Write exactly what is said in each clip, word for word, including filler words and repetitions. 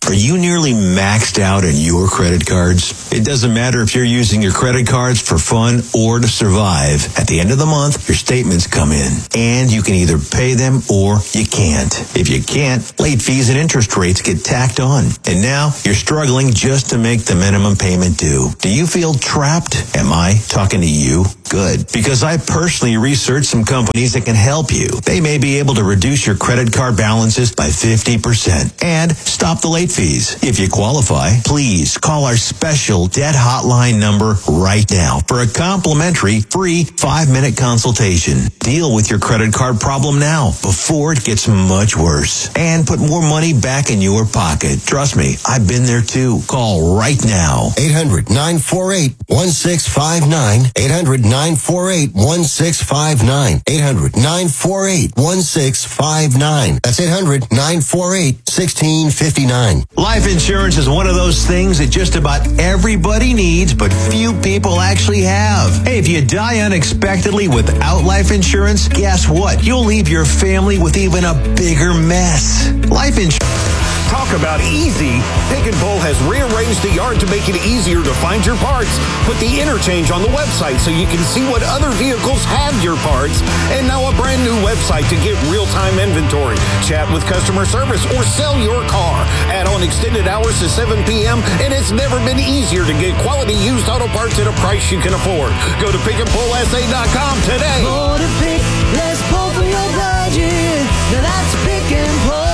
Are you nearly maxed out on your credit cards? It doesn't matter if you're using your credit cards for fun or to survive. At the end of the month, your statements come in, and you can either pay them or you can't. If you can't, late fees and interest rates get tacked on. And now you're struggling just to make the minimum payment due. Do you feel trapped? Am I talking to you? Good. Because I personally researched some companies that can help you. They may be able to reduce your credit card balances by fifty percent and stop the late fees. If you qualify, please call our special debt hotline number right now for a complimentary free five-minute consultation. Deal with your credit card problem now before it gets much worse and put more money back in your pocket. Trust me, I've been there too. Call right now. eight hundred, nine four eight, one six five nine. eight hundred, nine four eight, one six five nine. eight hundred, nine four eight, one six five nine. That's eight hundred, nine four eight, one six five nine. Life insurance is one of those things that just about everybody needs, but few people actually have. Hey, if you die unexpectedly without life insurance, guess what? You'll leave your family with even a bigger mess. Life insurance. Talk about easy. Pick and Pull has rearranged the yard to make it easier to find your parts. Put the interchange on the website so you can see what other vehicles have your parts. And now a brand new website to get real-time inventory. Chat with customer service or sell your car. Add on extended hours to seven p.m. and it's never been easier to get quality used auto parts at a price you can afford. Go to pick and pull s a dot com today. More to pick, less pull for your budget. Now that's Pick and Pull.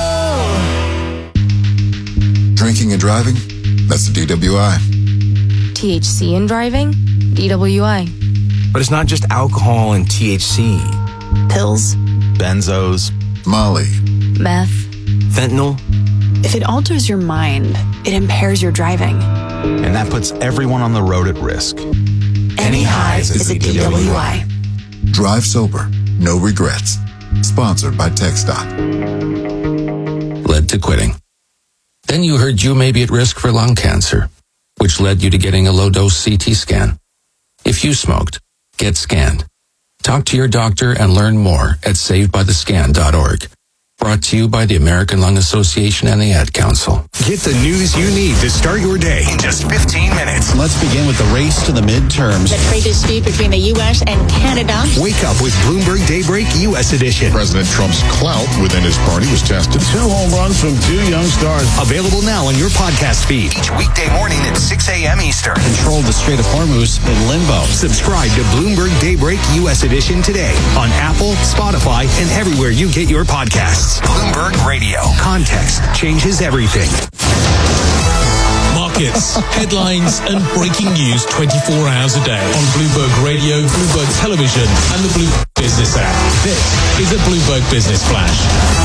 Drinking and driving? That's the D W I. T H C in driving? D W I. But it's not just alcohol and T H C. Pills. Benzos. Molly. Meth. Fentanyl. If it alters your mind, it impairs your driving. And that puts everyone on the road at risk. Any highs is a D W I. Drive sober. No regrets. Sponsored by TxDOT. Led to quitting. Then you heard you may be at risk for lung cancer, which led you to getting a low-dose C T scan. If you smoked, get scanned. Talk to your doctor and learn more at saved by the scan dot org. Brought to you by the American Lung Association and the Ad Council. Get the news you need to start your day in just fifteen minutes. Let's begin with the race to the midterms. The trade dispute between the U S and Canada. Wake up with Bloomberg Daybreak U S Edition. President Trump's clout within his party was tested. Two home runs from two young stars. Available now on your podcast feed. Each weekday morning at six a.m. Eastern. Control the Strait of Hormuz in limbo. Subscribe to Bloomberg Daybreak U S Edition today on Apple, Spotify, and everywhere you get your podcasts. Bloomberg Radio. Context changes everything. Markets, headlines, and breaking news twenty-four hours a day on Bloomberg Radio, Bloomberg Television, and the Bloomberg Business app. This is a Bloomberg Business Flash.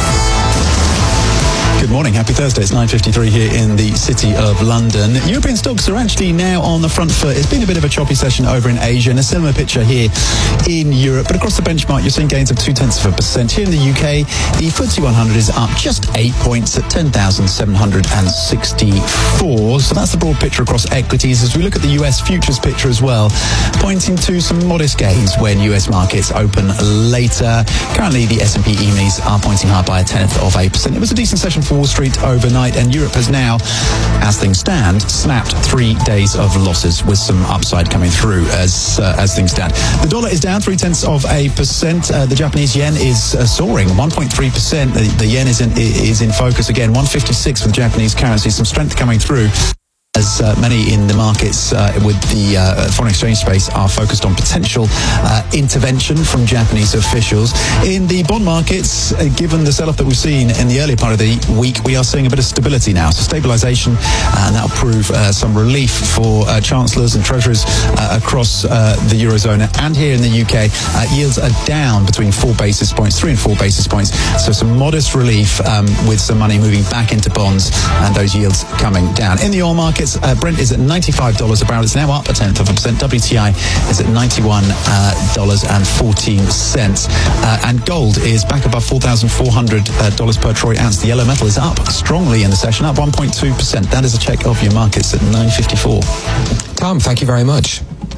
Good morning. Happy Thursday. It's nine fifty-three here in the city of London. European stocks are actually now on the front foot. It's been a bit of a choppy session over in Asia and a similar picture here in Europe. But across the benchmark, you're seeing gains of two-tenths of a percent. Here in the U K, the F T S E one hundred is up just eight points at ten thousand seven hundred sixty-four. So that's the broad picture across equities. As we look at the U S futures picture as well, pointing to some modest gains when U S markets open later. Currently, the S and P E M Is are pointing high by a tenth of a percent. It was a decent session for Wall Street overnight, and Europe has now, as things stand, snapped three days of losses with some upside coming through as uh, as things stand. The dollar is down three tenths of a percent. Uh, the Japanese yen is uh, soaring one point three percent. The, the yen is in is in focus again, one fifty-six for the Japanese currency. Some strength coming through, as uh, many in the markets uh, with the uh, foreign exchange space are focused on potential uh, intervention from Japanese officials. In the bond markets, uh, given the sell-off that we've seen in the earlier part of the week, we are seeing a bit of stability now. So stabilization, uh, and that'll prove uh, some relief for uh, chancellors and treasurers uh, across uh, the Eurozone. And here in the U K, uh, yields are down between four basis points, three and four basis points. So some modest relief um, with some money moving back into bonds and those yields coming down. In the oil markets, Uh, Brent is at ninety-five dollars a barrel. It's now up a tenth of a percent. W T I is at ninety-one dollars and fourteen cents. Uh, and gold is back above four thousand four hundred dollars per troy ounce. The yellow metal is up strongly in the session, up one point two percent. That is a check of your markets at nine fifty-four. Tom, thank you very much.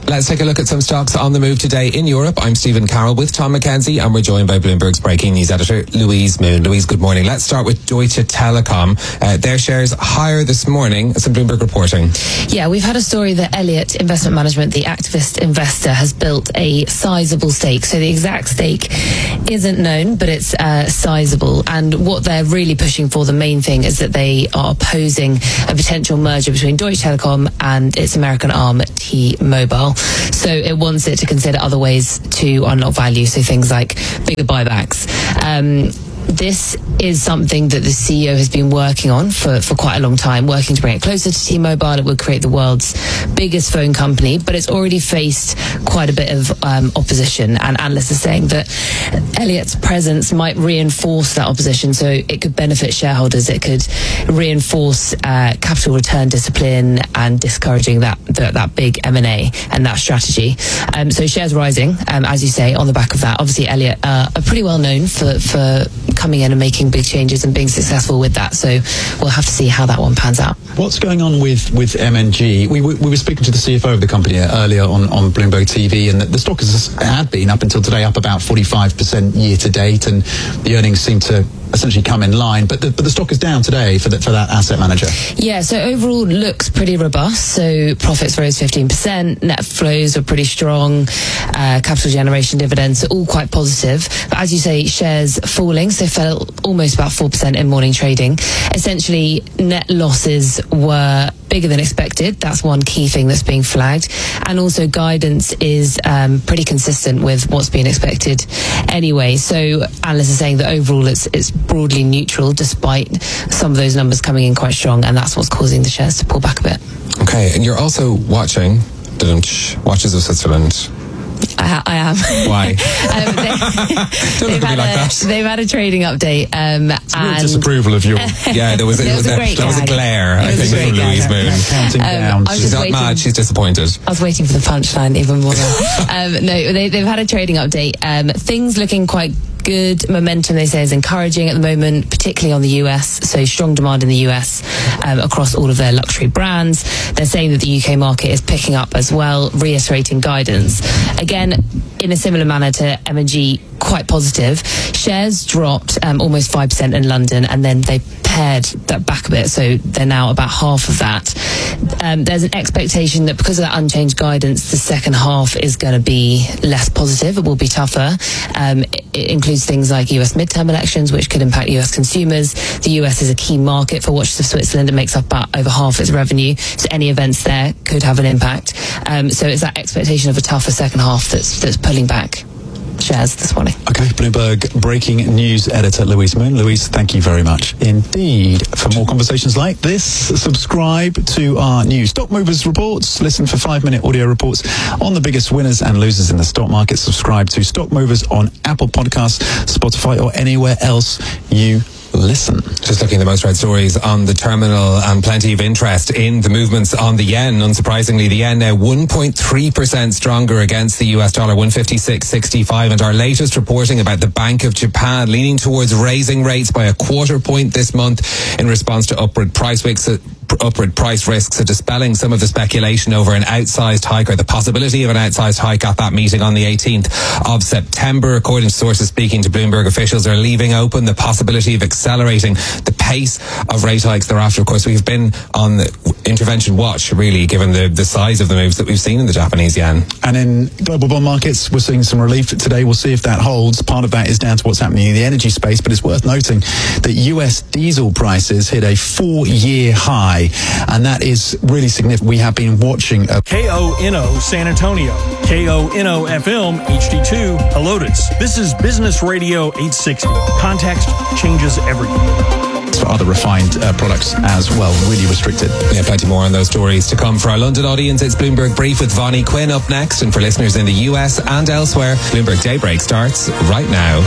Let's take a look at some stocks on the move today in Europe. I'm Stephen Carroll with Tom McKenzie, and we're joined by Bloomberg's breaking news editor, Louise Moon. Louise, good morning. Let's start with Deutsche Telekom. Uh, their shares higher this morning. Some Bloomberg reporting. Yeah, we've had a story that Elliott Investment Management, the activist investor, has built a sizable stake. So the exact stake isn't known, but it's uh, sizable. And what they're really pushing for, the main thing, is that they are opposing a potential merger between Deutsche Telekom and its American arm, T-Mobile. So it wants it to consider other ways to unlock value, so things like bigger buybacks. Um, This is something that the C E O has been working on for, for quite a long time, working to bring it closer to T-Mobile. It would create the world's biggest phone company, but it's already faced quite a bit of um, opposition. And analysts are saying that Elliott's presence might reinforce that opposition, so it could benefit shareholders. It could reinforce uh, capital return discipline and discouraging that that, that big M and A and that strategy. Um, so shares rising, um, as you say, on the back of that. Obviously, Elliott uh, are pretty well known for for coming in and making big changes and being successful with that. So we'll have to see how that one pans out. What's going on with, with M and G? We, we, we were speaking to the C F O of the company earlier on, on Bloomberg T V, and the, the stock has, had been up until today up about forty-five percent year to date, and the earnings seem to essentially come in line, but the, but the stock is down today for, the, for that asset manager. Yeah, so overall looks pretty robust. So profits rose fifteen percent, net flows are pretty strong, uh, capital generation, dividends are all quite positive. But as you say, shares falling, so fell almost about four percent in morning trading. Essentially, net losses were bigger than expected. That's one key thing that's being flagged. And also guidance is um, pretty consistent with what's been expected anyway. So analysts are saying that overall it's, it's broadly neutral despite some of those numbers coming in quite strong, and that's what's causing the shares to pull back a bit. Okay, and you're also watching Watches of Switzerland. I, ha- I am. Why? um, they, they've, had like a, that. they've had a trading update. Um, and disapproval of your. Yeah, there was, it There was, was a a, great there was a gag. glare, It I was a think, great from gag. Louise Moon. Counting Um, down. I was She's just not waiting- mad, she's disappointed. I was waiting for the punchline even more. um, no, they, they've had a trading update. Um, things looking quite good. Momentum, they say, is encouraging at the moment, particularly on the U S. So strong demand in the U S um, across all of their luxury brands. They're saying that the U K market is picking up as well, reiterating guidance. Again, in a similar manner to M and G, quite positive. Shares dropped um, almost five percent in London, and then they pared that back a bit, so they're now about half of that. Um, there's an expectation that because of that unchanged guidance, the second half is going to be less positive. It will be tougher. Um, it, it includes things like U S midterm elections, which could impact U S consumers. The U S is a key market for Watches of Switzerland. It makes up about over half its revenue, so any events there could have an impact. Um, so it's that expectation of a tougher second half that's that's pulling back shares this morning. Okay, Bloomberg breaking news editor Louise Moon. Louise, thank you very much indeed. For more conversations like this, subscribe to our new Stock Movers reports. Listen for five-minute audio reports on the biggest winners and losers in the stock market. Subscribe to Stock Movers on Apple Podcasts, Spotify, or anywhere else you listen. Just looking at the most read stories on the terminal, and plenty of interest in the movements on the yen. Unsurprisingly, the yen now one point three percent stronger against the U S dollar, one fifty-six sixty-five. And our latest reporting about the Bank of Japan leaning towards raising rates by a quarter point this month in response to upward price risks. upward price risks, so dispelling some of the speculation over an outsized hike, or the possibility of an outsized hike at that meeting on the eighteenth of September. According to sources speaking to Bloomberg, officials are leaving open the possibility of accelerating the pace of rate hikes thereafter. Of course, we've been on the intervention watch, really, given the, the size of the moves that we've seen in the Japanese yen. And in global bond markets, we're seeing some relief today. We'll see if that holds. Part of that is down to what's happening in the energy space, but it's worth noting that U S diesel prices hit a four-year high, and that is really significant. We have been watching a K O N O San Antonio, K O N O F M H D two Helotes. This is Business Radio eight sixty. Context changes everything. for other refined uh, products as well, really restricted. Yeah, plenty more on those stories to come. For our London audience, it's Bloomberg Brief with Vonnie Quinn up next. And for listeners in the U S and elsewhere, Bloomberg Daybreak starts right now.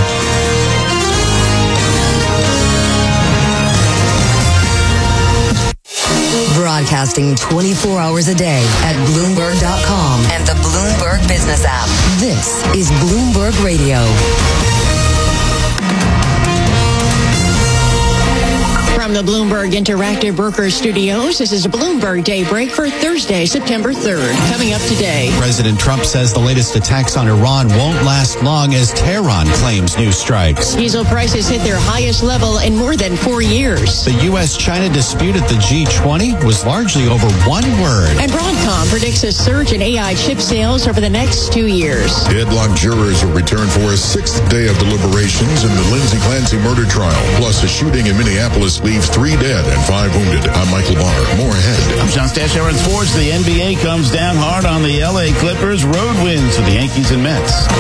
Broadcasting twenty-four hours a day at Bloomberg dot com and the Bloomberg Business app. This is Bloomberg Radio. From From the Bloomberg Interactive Brokers Studios, this is a Bloomberg Daybreak for Thursday, September third. Coming up today. President Trump says the latest attacks on Iran won't last long as Tehran claims new strikes. Diesel prices hit their highest level in more than four years. The U S China dispute at the G twenty was largely over one word. And Broadcom predicts a surge in A I chip sales over the next two years. Deadlocked jurors will return for a sixth day of deliberations in the Lindsay Clancy murder trial. Plus, a shooting in Minneapolis leaves three dead and five wounded. I'm Michael Barr. More ahead. I'm John Stashower in sports. The N B A comes down hard on the L A Clippers. Road wins for the Yankees and Mets.